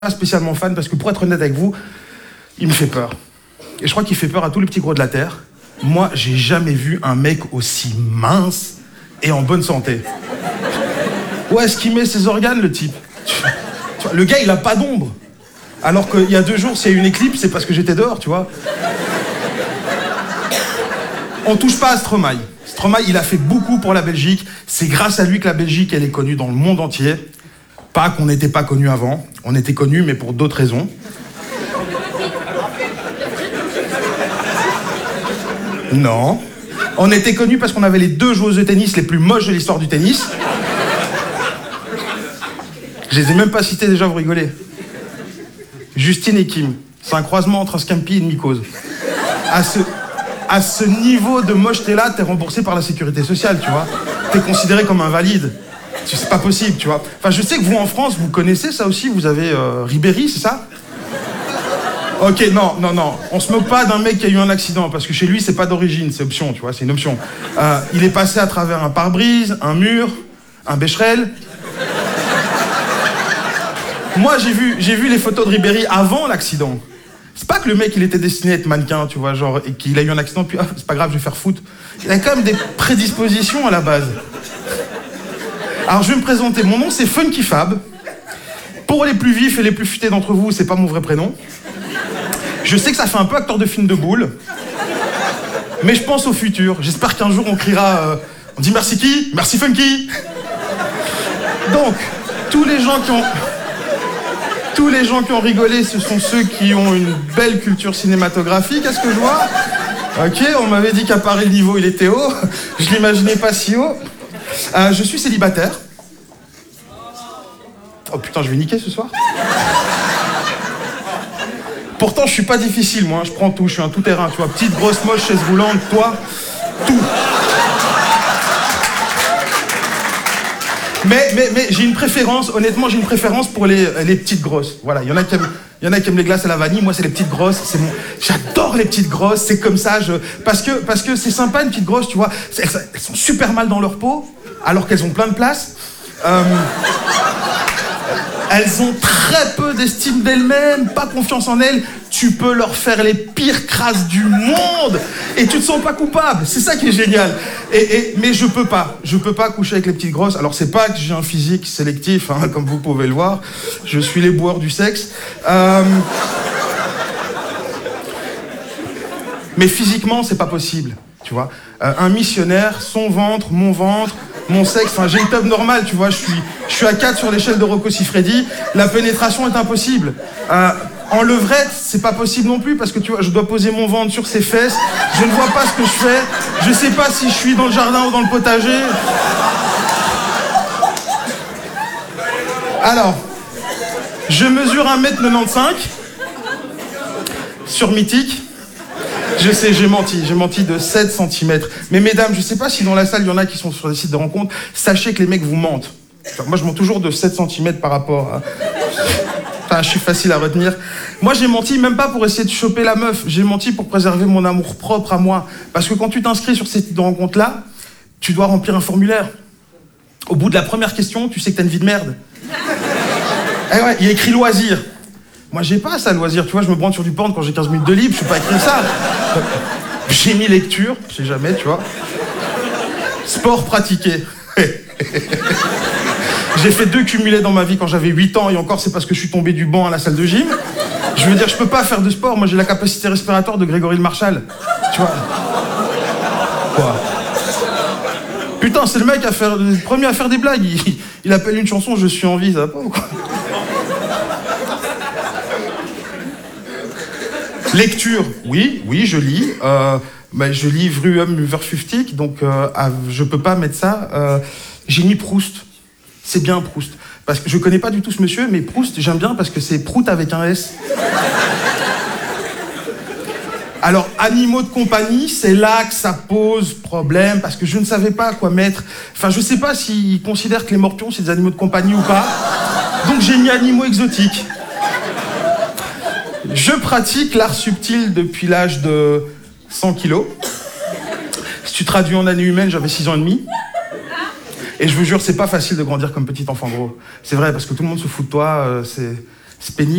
pas spécialement fan parce que pour être honnête avec vous, il me fait peur. Et je crois qu'il fait peur à tous les petits gros de la Terre. Moi, j'ai jamais vu un mec aussi mince et en bonne santé. Où est-ce qu'il met ses organes, le type? Tu vois, le gars, il a pas d'ombre. Alors qu'il y a 2 jours, s'il y a eu une éclipse, c'est parce que j'étais dehors, tu vois. On touche pas à Stromae. Stromae, il a fait beaucoup pour la Belgique. C'est grâce à lui que la Belgique, elle est connue dans le monde entier. Pas qu'on n'était pas connu avant. On était connus, mais pour d'autres raisons. Non. On était connus parce qu'on avait les 2 joueuses de tennis les plus moches de l'histoire du tennis. Je les ai même pas cités déjà, vous rigolez. Justine et Kim. C'est un croisement entre un Scampi et une mycose. À ce niveau de mocheté-là, t'es remboursé par la sécurité sociale, tu vois. T'es considéré comme invalide. C'est pas possible, tu vois. Enfin, je sais que vous, en France, vous connaissez ça aussi. Vous avez Ribéry, c'est ça? Ok, non. On se moque pas d'un mec qui a eu un accident, parce que chez lui, c'est pas d'origine, c'est option, tu vois, c'est une option. Il est passé à travers un pare-brise, un mur, un bécherel. Moi, j'ai vu les photos de Ribéry avant l'accident. C'est pas que le mec, il était destiné à être mannequin, tu vois, genre, et qu'il a eu un accident, puis c'est pas grave, je vais faire foot. Il a quand même des prédispositions à la base. Alors, je vais me présenter. Mon nom, c'est Funky Fab. Pour les plus vifs et les plus futés d'entre vous, c'est pas mon vrai prénom. Je sais que ça fait un peu acteur de film de boule, mais je pense au futur. J'espère qu'un jour, on criera... on dit merci qui? Merci Funky. Donc, tous les gens qui ont rigolé, ce sont ceux qui ont une belle culture cinématographique, est-ce que je vois? Ok, on m'avait dit qu'à Paris, le niveau, il était haut. Je l'imaginais pas si haut. Je suis célibataire. Oh putain, je vais niquer ce soir. Pourtant, je suis pas difficile, moi. Je prends tout, je suis un tout-terrain, tu vois. Petite, grosse, moche, chaise roulante, toi, tout. Mais j'ai une préférence, honnêtement, j'ai une préférence pour les petites grosses. Voilà, il y en a qui aiment les glaces à la vanille, moi c'est les petites grosses, j'adore les petites grosses, c'est comme ça, parce que c'est sympa une petite grosse, tu vois, elles sont super mal dans leur peau, alors qu'elles ont plein de place. Elles ont très peu d'estime d'elles-mêmes, pas confiance en elles. Tu peux leur faire les pires crasses du monde et tu te sens pas coupable. C'est ça qui est génial. Mais je peux pas coucher avec les petites grosses. Alors c'est pas que j'ai un physique sélectif, hein, comme vous pouvez le voir. Je suis les boueurs du sexe. Mais physiquement, c'est pas possible. Tu vois, un missionnaire, son ventre, mon sexe, enfin j'ai une teub normale, tu vois, je suis à 4 sur l'échelle de Rocco Siffredi, la pénétration est impossible. En levrette, c'est pas possible non plus, parce que tu vois, je dois poser mon ventre sur ses fesses, je ne vois pas ce que je fais, je sais pas si je suis dans le jardin ou dans le potager. Alors, je mesure 1m95, sur Mythique. Je sais, j'ai menti de 7 cm. Mais mesdames, je sais pas si dans la salle, il y en a qui sont sur des sites de rencontres, sachez que les mecs vous mentent. Enfin, moi, je mens toujours de 7 cm par rapport à... Enfin, je suis facile à retenir. Moi, j'ai menti même pas pour essayer de choper la meuf. J'ai menti pour préserver mon amour propre à moi. Parce que quand tu t'inscris sur ces sites de rencontres-là, tu dois remplir un formulaire. Au bout de la première question, tu sais que t'as une vie de merde. Eh ouais, il y a écrit loisir. Moi, j'ai pas ça, loisir. Tu vois, je me branle sur du porn quand j'ai 15 minutes de libre, je suis pas écrit ça. J'ai mis lecture, je sais jamais, tu vois. Sport pratiqué. J'ai fait 2 cumulés dans ma vie quand j'avais 8 ans, et encore, c'est parce que je suis tombé du banc à la salle de gym. Je veux dire, je peux pas faire de sport, moi j'ai la capacité respiratoire de Grégory le Marchal. Tu vois. Quoi? Putain, c'est le mec le premier à faire des blagues. Il appelle une chanson « Je suis en vie », ça va pas ou quoi? Lecture, oui, je lis. Je lis Vruum Verfuftig, donc je peux pas mettre ça. J'ai mis Proust. C'est bien Proust. Parce que je connais pas du tout ce monsieur, mais Proust, j'aime bien parce que c'est Prout avec un S. Alors, animaux de compagnie, c'est là que ça pose problème, parce que je ne savais pas quoi mettre. Enfin, je sais pas s'ils considèrent que les morpions, c'est des animaux de compagnie ou pas. Donc j'ai mis animaux exotiques. Je pratique l'art subtil depuis l'âge de 100 kilos. Si tu traduis en année humaine, j'avais 6 ans et demi. Et je vous jure, c'est pas facile de grandir comme petit enfant gros. C'est vrai, parce que tout le monde se fout de toi. C'est pénible.